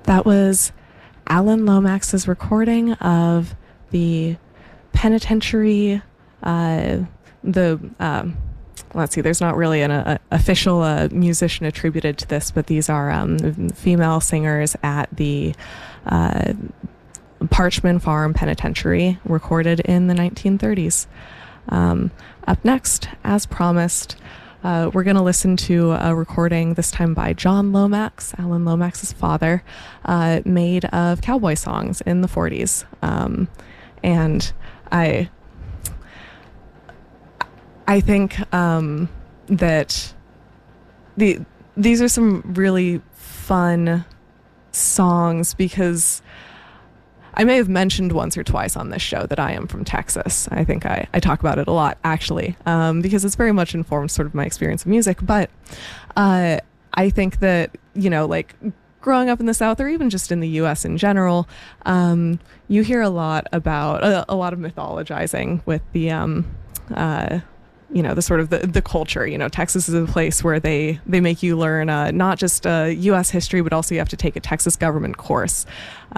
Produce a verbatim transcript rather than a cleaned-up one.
That was Alan Lomax's recording of the penitentiary, uh, the, um, let's see, there's not really an a, official uh, musician attributed to this, but these are um, female singers at the uh, Parchman Farm Penitentiary, recorded in the nineteen thirties. Um, up next, as promised, Uh, we're going to listen to a recording, this time by John Lomax, Alan Lomax's father, uh, made of cowboy songs in the forties. Um, and I, I think um, that the these are some really fun songs because I may have mentioned once or twice on this show that I am from Texas. I think I, I talk about it a lot, actually, um, because it's very much informed sort of my experience of music. But uh, I think that, you know, like growing up in the South or even just in the U S in general, um, you hear a lot about a, a lot of mythologizing with the, um, uh, you know, the sort of the, the culture. You know, Texas is a place where they, they make you learn uh, not just uh, U S history, but also you have to take a Texas government course.